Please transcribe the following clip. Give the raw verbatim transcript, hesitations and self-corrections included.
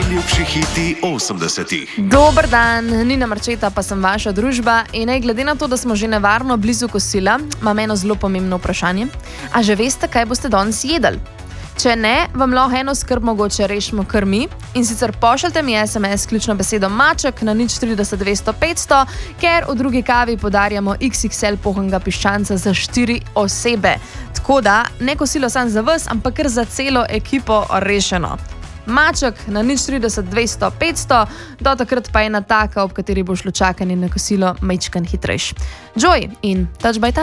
Najljubši hiti osemdesetih. Dober dan, Nina Marčeta pa sem vaša družba in ne, glede na to, da smo že nevarno blizu kosila, imam eno zelo pomembno vprašanje. A že veste, kaj boste danes jedli? Če ne, vam lahko eno skrb mogoče rešimo kar mi, in sicer pošljite mi es em es ključno besedo maček na nič trideset dvesto petsto, ker v drugi kavi podarjamo iks iks el pohanega piščanca za štiri osebe. Tako da, ne kosilo samo za vas, ampak kar za celo ekipo rešeno. Maček na nič trideset dvesto petsto, do takrat pa ena taka, ob kateri bo šlo čakanje na kosilo majčkan hitrejš. Joy in touch by touch.